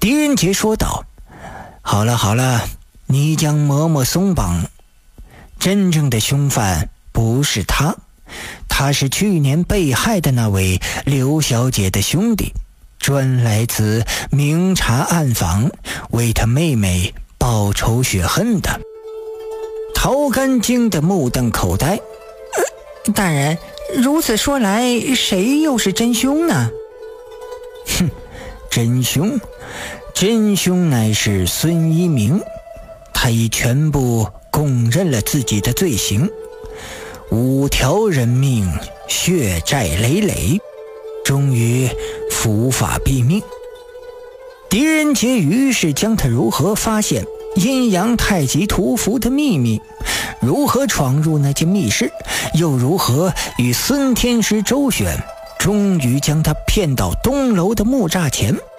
狄仁杰说道：好了好了，你将嬷嬷松绑，真正的凶犯不是他，他是去年被害的那位刘小姐的兄弟，专来此明察暗访，为他妹妹报仇雪恨的。陶干惊得目瞪口呆。大人，如此说来，谁又是真凶呢？哼，真凶乃是孙一鸣，他已全部供认了自己的罪行，5条人命，血债累累，终于伏法毙命。狄仁杰于是将他如何发现阴阳太极图符的秘密，如何闯入那间密室，又如何与孙天师周旋，终于将他骗到东楼的木栅前，